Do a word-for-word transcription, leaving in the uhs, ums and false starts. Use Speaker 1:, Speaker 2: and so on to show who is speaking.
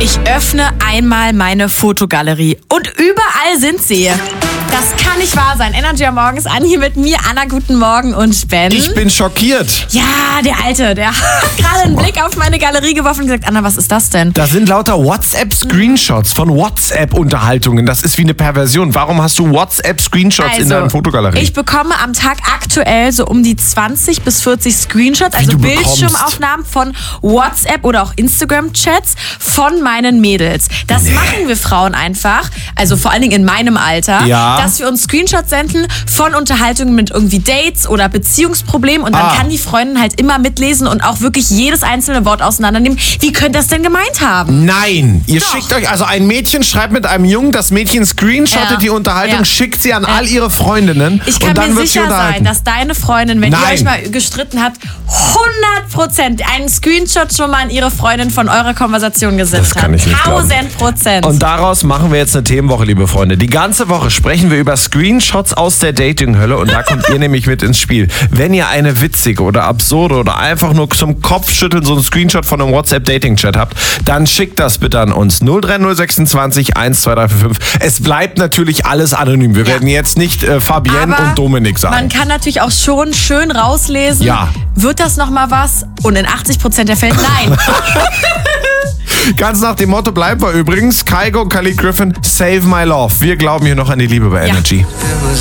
Speaker 1: Ich öffne einmal meine Fotogalerie und überall sind sie. Das kann nicht wahr sein. Energy am Morgen ist an hier mit mir. Anna, guten Morgen und Ben.
Speaker 2: Ich bin schockiert.
Speaker 1: Ja, der Alte, der hat gerade einen Blick auf meine Galerie geworfen und gesagt, Anna, was ist das denn?
Speaker 2: Da sind lauter WhatsApp-Screenshots von WhatsApp-Unterhaltungen. Das ist wie eine Perversion. Warum hast du WhatsApp-Screenshots
Speaker 1: Also,
Speaker 2: in deiner Fotogalerie?
Speaker 1: Ich bekomme am Tag aktuell so um die zwanzig bis vierzig Screenshots,
Speaker 2: Wie
Speaker 1: also
Speaker 2: du bekommst.
Speaker 1: Bildschirmaufnahmen von WhatsApp oder auch Instagram-Chats von meinen Mädels. Das
Speaker 2: Nee.
Speaker 1: machen wir Frauen einfach, also vor allen Dingen in meinem Alter,
Speaker 2: Ja.
Speaker 1: dass wir uns Screenshots senden von Unterhaltungen mit irgendwie Dates oder Beziehungsproblemen und dann
Speaker 2: Ah.
Speaker 1: kann die Freundin halt immer mitlesen und auch wirklich jedes einzelne Wort auseinandernehmen. Wie könnte das denn gemeint haben?
Speaker 2: Nein, ihr
Speaker 1: Doch.
Speaker 2: schickt euch, also ein Mädchen schreibt mit einem Jungen, das Mädchen screenshottet
Speaker 1: Ja.
Speaker 2: die Unterhaltung,
Speaker 1: Ja.
Speaker 2: schickt sie an
Speaker 1: Ja.
Speaker 2: all ihre Freundinnen
Speaker 1: Ich kann
Speaker 2: und dann
Speaker 1: mir
Speaker 2: wird sie
Speaker 1: sicher sein,
Speaker 2: unterhalten.
Speaker 1: dass deine Freundin, wenn ihr
Speaker 2: Nein.
Speaker 1: euch mal gestritten habt, hundert Prozent einen Screenshot schon mal an ihre Freundin von eurer Konversation gesetzt
Speaker 2: Das kann
Speaker 1: hat.
Speaker 2: ich nicht glauben.
Speaker 1: Tausend Prozent.
Speaker 2: Und daraus machen wir jetzt eine Themenwoche, liebe Freunde. Die ganze Woche sprechen wir über Screenshots aus der Dating-Hölle und da kommt ihr nämlich mit ins Spiel. Wenn ihr eine witzige oder absurde oder einfach nur zum Kopfschütteln so einen Screenshot von einem WhatsApp-Dating-Chat habt, dann schickt das bitte an uns. null drei null sechsundzwanzig eins zwei drei vier fünf. Es bleibt natürlich alles anonym. Wir
Speaker 1: Ja.
Speaker 2: werden jetzt nicht äh, Fabienne
Speaker 1: Aber
Speaker 2: und Dominik
Speaker 1: man
Speaker 2: sagen.
Speaker 1: kann natürlich auch schon schön rauslesen,
Speaker 2: Ja.
Speaker 1: wird das nochmal was? Und in achtzig Prozent der Fälle nein.
Speaker 2: Ganz nach dem Motto bleiben wir übrigens. Kygo, Khalid Griffin, Save My Love. Wir glauben hier noch an die Liebe bei
Speaker 1: Ja.
Speaker 2: Energy.